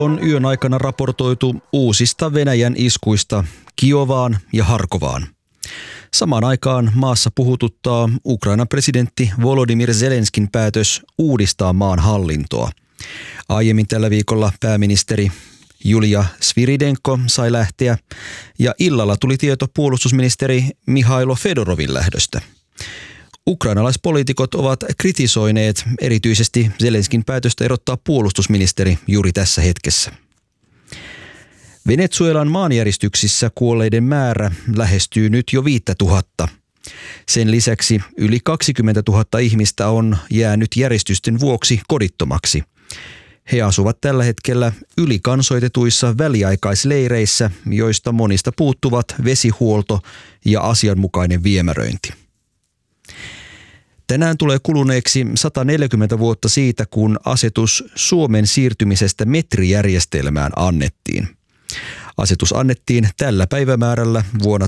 On yön aikana raportoitu uusista Venäjän iskuista Kiovaan ja Harkovaan. Samaan aikaan maassa puhututtaa Ukrainan presidentti Volodymyr Zelenskin päätös uudistaa maan hallintoa. Aiemmin tällä viikolla pääministeri Julia Sviridenko sai lähteä ja illalla tuli tieto puolustusministeri Mihailo Fedorovin lähdöstä. Ukrainalaispoliitikot ovat kritisoineet erityisesti Zelenskin päätöstä erottaa puolustusministeri juuri tässä hetkessä. Venezuelan maanjäristyksissä kuolleiden määrä lähestyy nyt jo 5,000. Sen lisäksi yli 20 000 ihmistä on jäänyt järjestysten vuoksi kodittomaksi. He asuvat tällä hetkellä ylikansoitetuissa väliaikaisleireissä, joista monista puuttuvat vesihuolto ja asianmukainen viemäröinti. Tänään tulee kuluneeksi 140 vuotta siitä, kun asetus Suomen siirtymisestä metrijärjestelmään annettiin. Asetus annettiin tällä päivämäärällä vuonna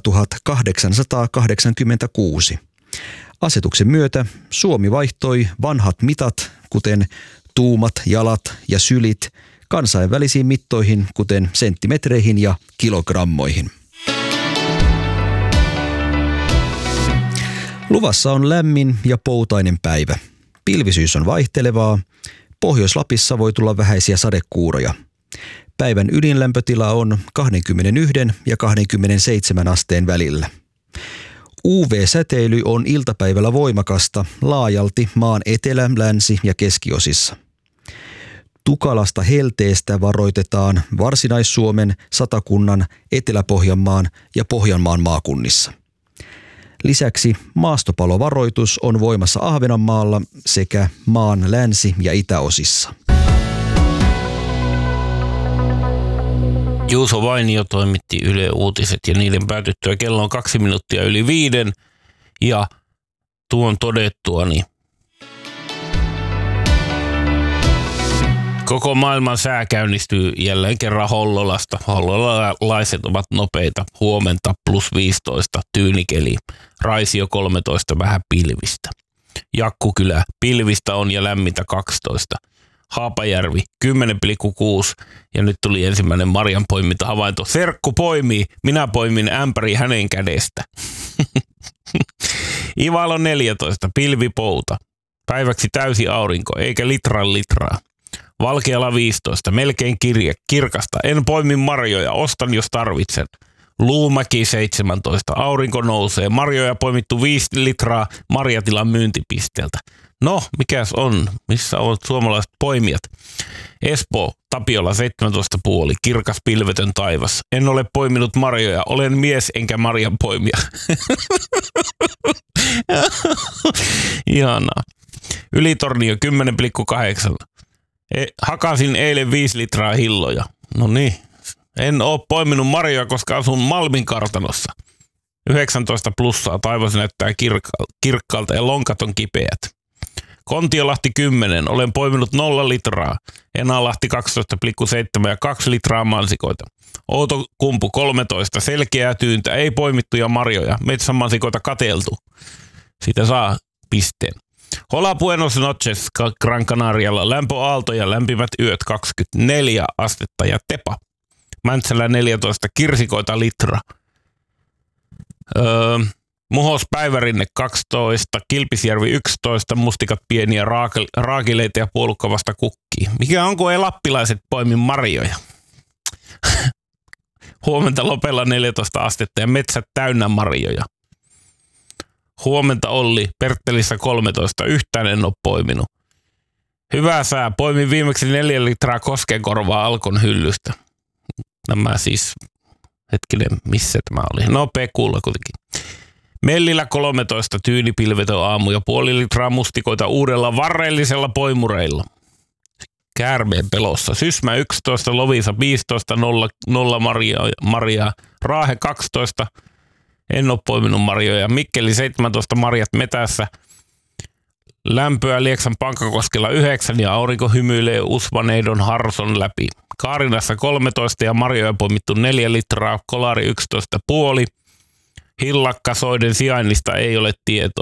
1886. Asetuksen myötä Suomi vaihtoi vanhat mitat, kuten tuumat, jalat ja sylit, kansainvälisiin mittoihin, kuten senttimetreihin ja kilogrammoihin. Luvassa on lämmin ja poutainen päivä. Pilvisyys on vaihtelevaa. Pohjois-Lapissa voi tulla vähäisiä sadekuuroja. Päivän ydinlämpötila on 21 ja 27 asteen välillä. UV-säteily on iltapäivällä voimakasta laajalti maan etelä-, länsi- ja keskiosissa. Tukalasta helteestä varoitetaan Varsinais-Suomen, Satakunnan, Etelä-Pohjanmaan ja Pohjanmaan maakunnissa. Lisäksi maastopalovaroitus on voimassa Ahvenanmaalla sekä maan länsi- ja itäosissa. Juuso Vainio toimitti Yle Uutiset ja niiden päätyttyä kello on 2 minuuttia yli 5 ja tuon todettuani koko maailman sää käynnistyy jälleen kerran Hollolasta. Hollolalaiset ovat nopeita. Huomenta +15, tyynikeli. Raisio 13, vähän pilvistä. Jakkukylä, pilvistä on ja lämmintä 12. Haapajärvi 10,6 ja nyt tuli ensimmäinen marjanpoimintahavainto. Serkku poimii, minä poimin ämpäri hänen kädestä. Ivalo 14, pilvipouta. Päiväksi täysi aurinko, eikä litraa. Valkeala 15, melkein kirkasta. En poimi marjoja, ostan jos tarvitsen. Luumäki 17, aurinko nousee. Marjoja poimittu 5 litraa marjatilan myyntipisteeltä. No, mikäs on? Missä ovat suomalaiset poimijat? Espoo, Tapiola 17,5, kirkas pilvetön taivas. En ole poiminut marjoja, olen mies enkä marjan poimija. Ihanaa. Ylitornio 10,8. Hakasin eilen 5 litraa hilloja. No niin. En ole poiminut marjoja, koska asun Malmin kartanossa. 19 plussaa, taivas näyttää kirkkaalta ja lonkat on kipeät. Kontiolahti 10, olen poiminut 0 litraa. Enälahti 12,7 ja 2 litraa mansikoita. Outokumpu 13, selkeää tyyntä, ei poimittuja marjoja, metsämansikoita kateltu. Siitä saa pisteen. Hola Buenos noches, Gran Canarialla, lämpöaalto ja lämpimät yöt 24 astetta ja tepa. Mäntsälä 14, kirsikoita litra. Muhos Päivärinne 12, Kilpisjärvi 11, mustikat pieniä raakileita ja puolukkavasta kukkii. Mikä onko ei lappilaiset poimin marjoja? Huomenta Lopella 14 astetta ja metsät täynnä marjoja. Huomenta Olli, Perttelissä 13, yhtään en ole poiminut. Hyvää sää, poimin viimeksi 4 litraa koskenkorvaa Alkon hyllystä. Nämä siis, hetkinen, missä tämä oli? No Pekulla kuitenkin. Mellillä 13, tyynipilvetön aamu ja 0,5 litraa mustikoita uudella varreellisella poimureilla. Käärmeen pelossa. Sysmä 11, Lovisa 15, 0 marjaa. Raahe 12, en ole poiminut marjoja. Mikkeli 17, marjat metässä. Lämpöä Lieksan Pankkakoskella 9 ja aurinko hymyilee Usvaneidon Harson läpi. Kaarinassa 13 ja marjoja poimittu 4 litraa, Kolari 11,5. Hillakkasoiden sijainnista ei ole tietoa.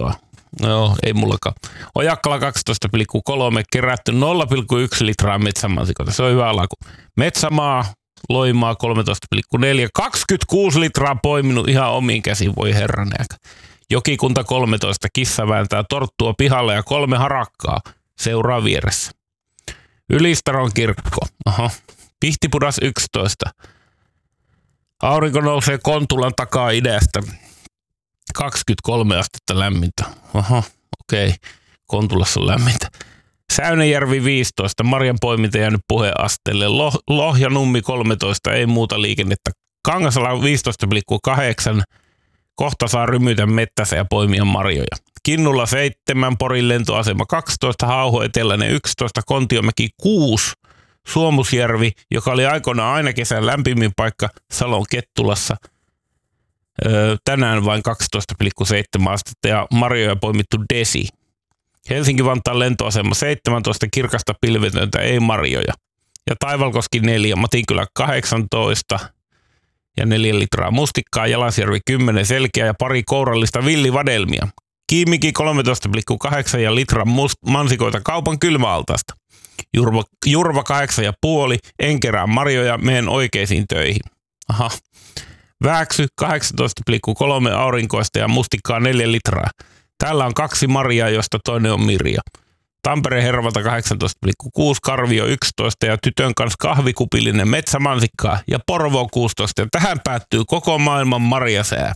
Joo, ei mullakaan. Ojakkala 12,3, kerätty 0,1 litraa metsämansikoita. Se on hyvä alku. Metsämaa, Loimaa 13,4, 26 litraa poiminut ihan omiin käsiin, voi herranen aika. Jokikunta 13, kissa vääntää torttua pihalla ja 3 harakkaa seuraa vieressä. Ylistaron kirkko, Pihtipudas 11. Aurinko nousee Kontulan takaa idästä. 23 astetta lämmintä. Okei. Kontulassa on lämmintä. Säynäjärvi 15. Marjan poiminta jäänyt puheasteelle. Lohjanummi 13. Ei muuta liikennettä. Kangasala 15,8. Kohta saa rymytä mettässä ja poimia marjoja. Kinnulla 7. Porin lentoasema 12. Hauho eteläinen 11. Kontiomäki 6. Suomusjärvi, joka oli aikoinaan aina kesän lämpimin paikka Salon Kettulassa. Tänään vain 12,7 astetta ja marjoja poimittu desi. Helsinki-Vantaan lentoasema 17, kirkasta pilvetöntä, ei marjoja. Ja Taivalkoski 4, Matinkylä 18 ja 4 litraa mustikkaa, Jalasjärvi 10, selkeä ja pari kourallista villivadelmia. Kiimiki 13,8 ja litran mansikoita kaupan kylmäaltaasta. Jurva 8,5, en kerää marjoja, menen oikeisiin töihin. Vääksy 18,3 aurinkoista ja mustikkaa 4 litraa. Täällä on 2 marjaa, josta toinen on Mirja. Tampereen Hervalta 18,6, Karvio 11 ja tytön kanssa kahvikupillinen metsämansikkaa ja Porvoo 16. Ja tähän päättyy koko maailman marjasää.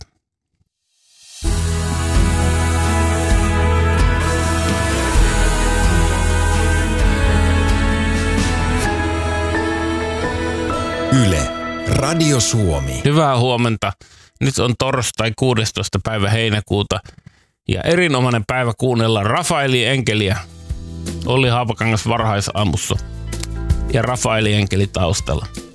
Yle, Radio Suomi. Hyvää huomenta. Nyt on torstai 16. päivä heinäkuuta ja erinomainen päivä kuunnella Rafaeli Enkeliä. Olli Haapakangas varhaisaamussa ja Rafaeli Enkeli taustalla.